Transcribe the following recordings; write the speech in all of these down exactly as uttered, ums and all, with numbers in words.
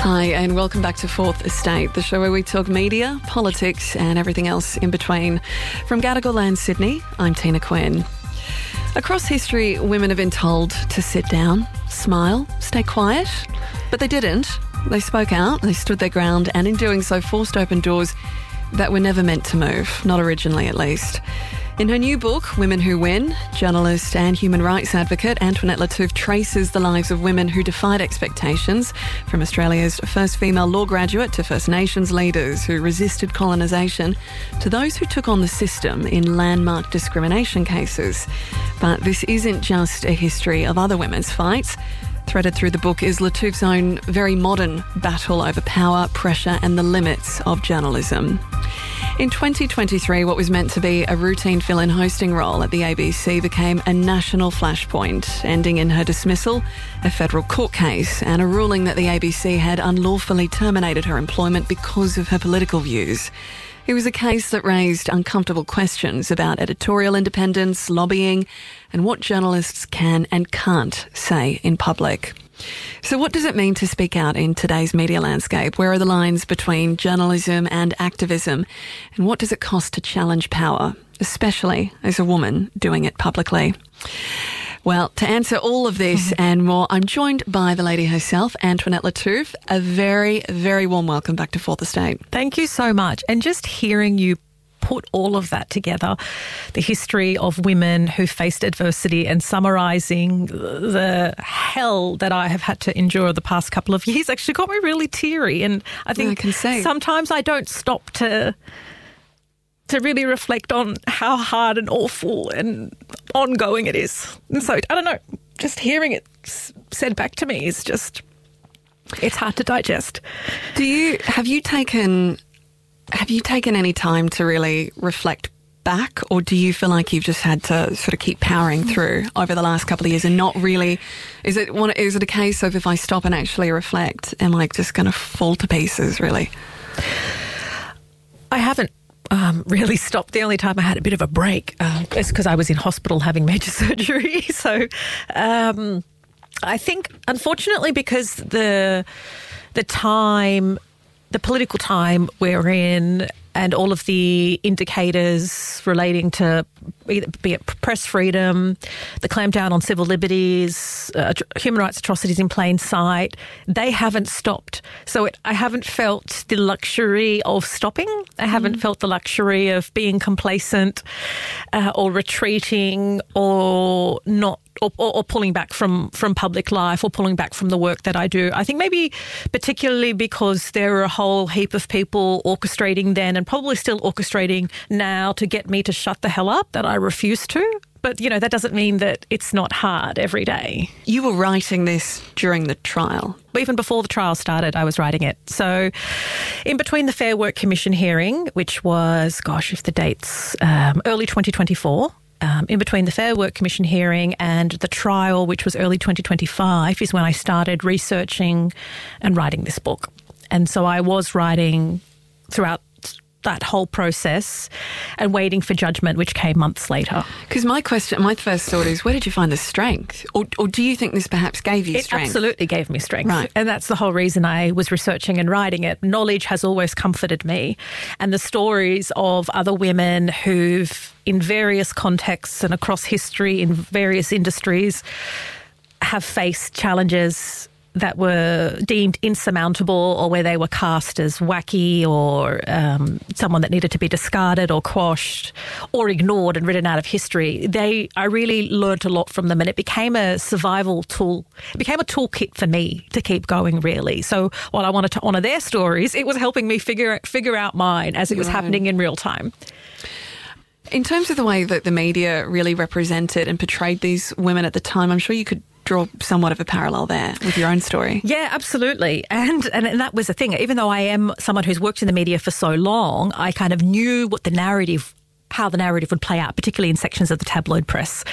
Hi, and welcome back to Fourth Estate, the show where we talk media, politics, and everything else in between. From Gadigal Land, Sydney, I'm Tina Quinn. Across history, women have been told to sit down, smile, stay quiet, but they didn't. They spoke out, they stood their ground, and in doing so forced open doors that were never meant to move, not originally at least. In her new book, Women Who Win, journalist and human rights advocate Antoinette Lattouf traces the lives of women who defied expectations, from Australia's first female law graduate to First Nations leaders who resisted colonisation, to those who took on the system in landmark discrimination cases. But this isn't just a history of other women's fights. Threaded through the book is Lattouf's own very modern battle over power, pressure and the limits of journalism. In twenty twenty-three, what was meant to be a routine fill-in hosting role at the A B C became a national flashpoint, ending in her dismissal, a federal court case, and a ruling that the A B C had unlawfully terminated her employment because of her political views. It was a case that raised uncomfortable questions about editorial independence, lobbying, and what journalists can and can't say in public. So what does it mean to speak out in today's media landscape? Where are the lines between journalism and activism? And what does it cost to challenge power, especially as a woman doing it publicly? Well, to answer all of this and more, I'm joined by the lady herself, Antoinette Lattouf. A very, very warm welcome back to Fourth Estate. Thank you so much. And just hearing you put all of that together, the history of women who faced adversity and summarising the hell that I have had to endure the past couple of years actually got me really teary. And I think I can see. sometimes I don't stop to... to really reflect on how hard and awful and ongoing it is. And so, I don't know, just hearing it said back to me is just, it's hard to digest. Do you, have you taken, have you taken any time to really reflect back, or do you feel like you've just had to sort of keep powering through over the last couple of years and not really, is it one, is it a case of if I stop and actually reflect, am I just going to fall to pieces, really? I haven't Um, really stopped. The only time I had a bit of a break uh, is because I was in hospital having major surgery. So um, I think, unfortunately, because the the time, the political time we're in, and all of the indicators relating to either, be it press freedom, the clampdown on civil liberties, uh, human rights atrocities in plain sight, they haven't stopped. So it, I haven't felt the luxury of stopping. I haven't mm. felt the luxury of being complacent uh, or retreating or not Or, or, or pulling back from, from public life or pulling back from the work that I do. I think maybe particularly because there are a whole heap of people orchestrating then and probably still orchestrating now to get me to shut the hell up that I refuse to. But, you know, that doesn't mean that it's not hard every day. You were writing this during the trial. Even before the trial started, I was writing it. So in between the Fair Work Commission hearing, which was, gosh, if the date's um, early twenty twenty-four, Um, in between the Fair Work Commission hearing and the trial, which was early twenty twenty-five, is when I started researching and writing this book. And so I was writing throughout that whole process and waiting for judgment, which came months later. Because my question, my first thought is, where did you find the strength? Or, or do you think this perhaps gave you it strength? It absolutely gave me strength. Right. And that's the whole reason I was researching and writing it. Knowledge has always comforted me. And the stories of other women who've, in various contexts and across history, in various industries, have faced challenges that were deemed insurmountable or where they were cast as wacky or um, someone that needed to be discarded or quashed or ignored and written out of history. They, I really learnt a lot from them, and it became a survival tool. It became a toolkit for me to keep going, really. So while I wanted to honour their stories, it was helping me figure figure out mine as it was right. happening in real time. In terms of the way that the media really represented and portrayed these women at the time, I'm sure you could draw somewhat of a parallel there with your own story. Yeah, absolutely. And, and and that was the thing. Even though I am someone who's worked in the media for so long, I kind of knew what the narrative how the narrative would play out, particularly in sections of the tabloid press.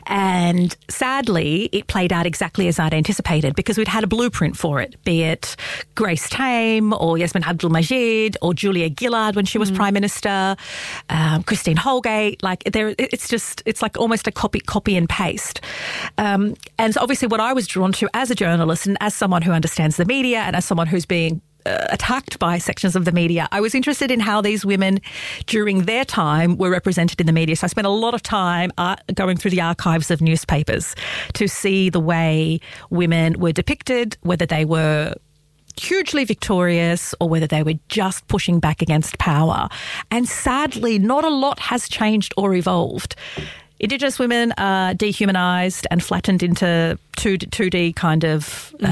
And sadly, it played out exactly as I'd anticipated because we'd had a blueprint for it, be it Grace Tame or Yasmin Abdul-Majid or Julia Gillard when she was mm. Prime Minister, um, Christine Holgate. Like, there, it's just, it's like almost a copy, copy and paste. Um, and so obviously what I was drawn to as a journalist and as someone who understands the media and as someone who's being attacked by sections of the media, I was interested in how these women during their time were represented in the media. So I spent a lot of time uh, going through the archives of newspapers to see the way women were depicted, whether they were hugely victorious or whether they were just pushing back against power. And sadly, not a lot has changed or evolved. Indigenous women are dehumanised and flattened into two D kind of mm-hmm.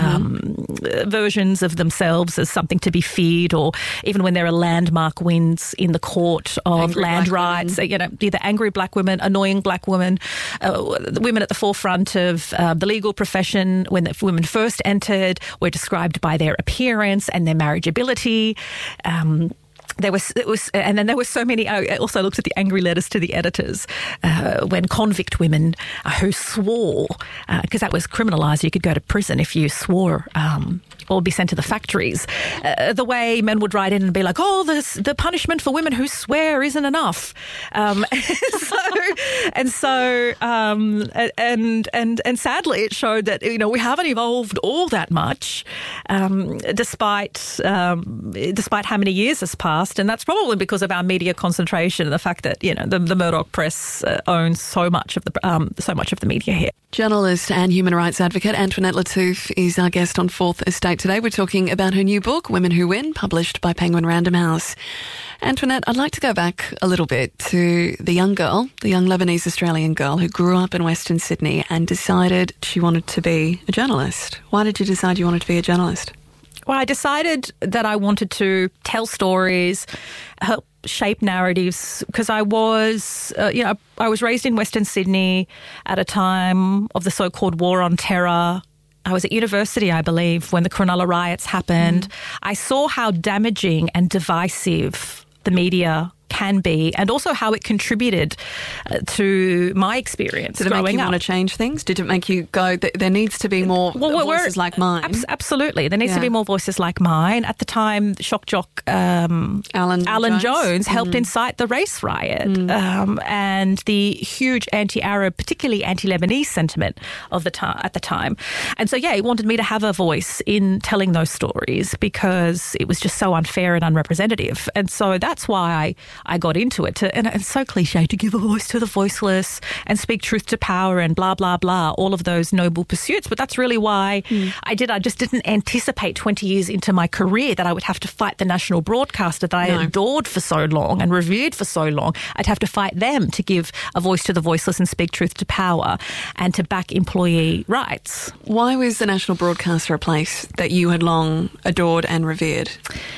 um, versions of themselves as something to be feared, or even when there are landmark wins in the court of angry land rights, women. you know, either angry black women, annoying black women, uh, women at the forefront of uh, the legal profession when the women first entered were described by their appearance and their marriageability. Um, There was, it was, and then there were so many. I also looked at the angry letters to the editors uh, when convict women uh, who swore, because uh, that was criminalised. You could go to prison if you swore, um, or be sent to the factories. Uh, the way men would write in and be like, "Oh, the the punishment for women who swear isn't enough," um, and so and so um, and and and sadly, it showed that you know we haven't evolved all that much, um, despite um, despite how many years has passed. And that's probably because of our media concentration and the fact that, you know, the, the Murdoch press uh, owns so much of the um, so much of the media here. Journalist and human rights advocate Antoinette Lattouf is our guest on Fourth Estate today. We're talking about her new book, Women Who Win, published by Penguin Random House. Antoinette, I'd like to go back a little bit to the young girl, the young Lebanese-Australian girl who grew up in Western Sydney and decided she wanted to be a journalist. Why did you decide you wanted to be a journalist? Well, I decided that I wanted to tell stories, help shape narratives, because I was, uh, you know, I was raised in Western Sydney at a time of the so-called War on Terror. I was at university, I believe, when the Cronulla riots happened. Mm. I saw how damaging and divisive the media can be, and also how it contributed uh, to my experience Did it growing make you up. want to change things? Did it make you go, there needs to be more well, voices like mine? Abs- absolutely. There needs yeah. to be more voices like mine. At the time, shock jock um, Alan, Alan Jones, Jones helped mm. incite the race riot mm. um, and the huge anti-Arab, particularly anti-Lebanese sentiment of the ta- at the time. And so, yeah, he wanted me to have a voice in telling those stories because it was just so unfair and unrepresentative. And so that's why I, I got into it. To, and it's so cliche to give a voice to the voiceless and speak truth to power and blah, blah, blah, all of those noble pursuits. But that's really why mm. I did. I just didn't anticipate twenty years into my career that I would have to fight the national broadcaster that I no. adored for so long and revered for so long. I'd have to fight them to give a voice to the voiceless and speak truth to power and to back employee rights. Why was the national broadcaster a place that you had long adored and revered?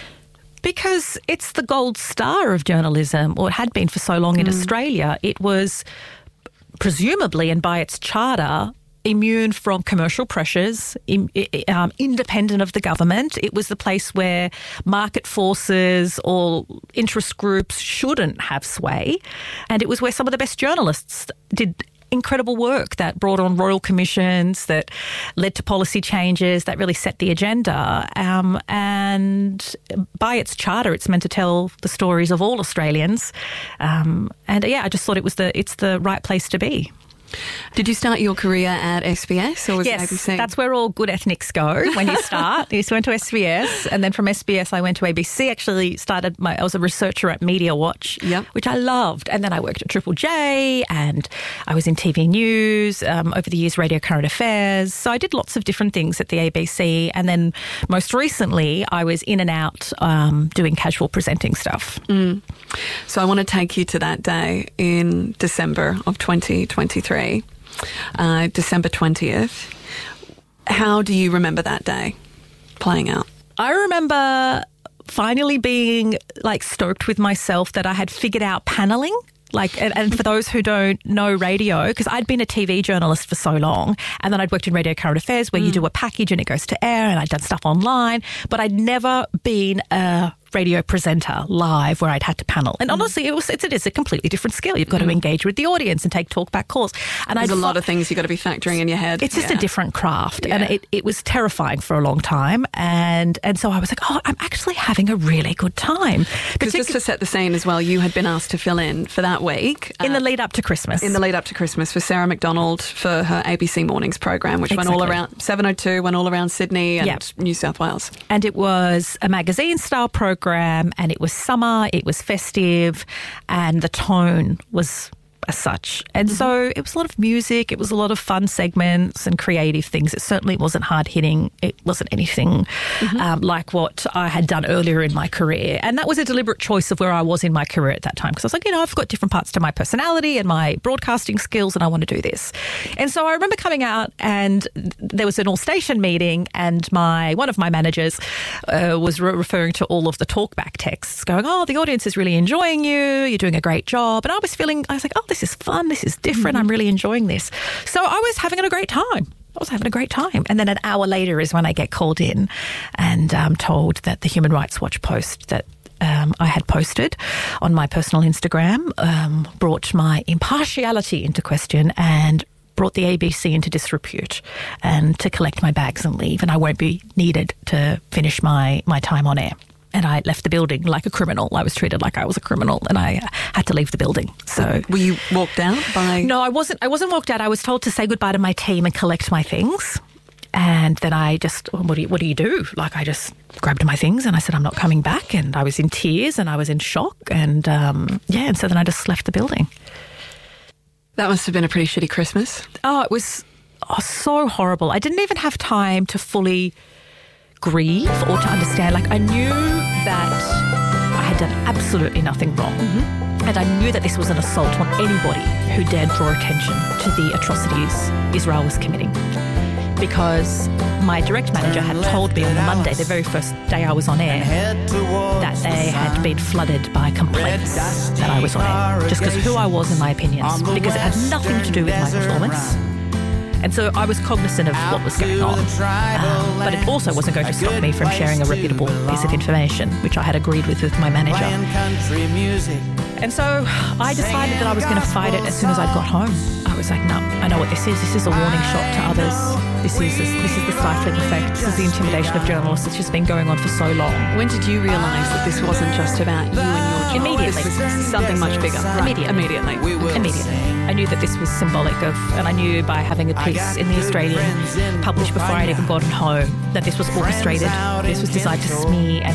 Because it's the gold star of journalism, or it had been for so long in mm. Australia. It was presumably, and by its charter, immune from commercial pressures, in, um, independent of the government. It was the place where market forces or interest groups shouldn't have sway. And it was where some of the best journalists did incredible work that brought on royal commissions, that led to policy changes, that really set the agenda. Um, and by its charter, it's meant to tell the stories of all Australians. Um, and yeah, I just thought it was the it's the right place to be. Did you start your career at S B S or was yes, it A B C? That's where all good ethnics go when you start. You went to S B S, and then from S B S I went to A B C. Actually started my, I was a researcher at Media Watch, yep. which I loved. And then I worked at Triple J, and I was in T V News, um, over the years Radio Current Affairs. So I did lots of different things at the A B C. And then most recently I was in and out um, doing casual presenting stuff. Mm. So I want to take you to that day in December of twenty twenty-three. Uh, December twentieth. How do you remember that day playing out? I remember finally being like stoked with myself that I had figured out paneling. Like, and, and for those who don't know radio, because I'd been a T V journalist for so long, and then I'd worked in Radio Current Affairs where mm. you do a package and it goes to air, and I'd done stuff online, but I'd never been a radio presenter live where I'd had to panel. And honestly, it was it's, it is a completely different skill. You've got to engage with the audience and take talkback calls. And There's I'd a lot fi- of things you've got to be factoring in your head. It's just yeah. a different craft. Yeah. And it, it was terrifying for a long time. And and so I was like, oh, I'm actually having a really good time. Because just to set the scene as well, you had been asked to fill in for that week. In uh, the lead up to Christmas. In the lead up to Christmas for Sarah McDonald for her A B C Mornings program, which Exactly. went all around, seven oh two, went all around Sydney and Yep. New South Wales. And it was a magazine-style program, and it was summer, it was festive, and the tone was as such. And mm-hmm. so it was a lot of music, it was a lot of fun segments and creative things. It certainly wasn't hard-hitting. It wasn't anything mm-hmm. um, like what I had done earlier in my career. And that was a deliberate choice of where I was in my career at that time, because I was like, you know, I've got different parts to my personality and my broadcasting skills, and I want to do this. And so I remember coming out, and there was an all-station meeting, and my one of my managers uh, was re- referring to all of the talkback texts, going, oh, the audience is really enjoying you, you're doing a great job. And I was feeling, I was like, oh, this is fun, this is different, mm-hmm. I'm really enjoying this. So I was having a great time. I was having a great time. And then an hour later is when I get called in and um, told that the Human Rights Watch post that um, I had posted on my personal Instagram um, brought my impartiality into question and brought the A B C into disrepute, and to collect my bags and leave, and I won't be needed to finish my, my time on air. And I left the building like a criminal. I was treated like I was a criminal, and I had to leave the building. So, were you walked out by? No, I wasn't. I wasn't walked out. I was told to say goodbye to my team and collect my things. And then I just, well, what do you, what do you do? Like, I just grabbed my things and I said, I'm not coming back. And I was in tears and I was in shock. And um, yeah, and so then I just left the building. That must have been a pretty shitty Christmas. Oh, it was oh, so horrible. I didn't even have time to fully grieve or to understand. Like, I knew that I had done absolutely nothing wrong. Mm-hmm. And I knew that this was an assault on anybody who dared draw attention to the atrocities Israel was committing. Because my direct manager had told me on the Monday, the very first day I was on air, that they had been flooded by complaints that I was on air. Just because who I was and my opinions. Because it had nothing to do with my performance. And so I was cognizant of what was going on. Um, but it also wasn't going to stop me from sharing a reputable piece of information, which I had agreed with with my manager. And so I decided that I was going to fight it as soon as I got home. I was like, no, I know what this is. This is a warning shot to others. This is this, this is the stifling effect. This is the intimidation of journalists. It's just been going on for so long. When did you realise that this wasn't just about you and your job? Immediately. This was something much bigger. Right. Immediately. Immediately. Immediately. I knew that this was symbolic of, and I knew by having a piece in The Australian published before I'd even gotten home, that this was orchestrated. This was designed to smear and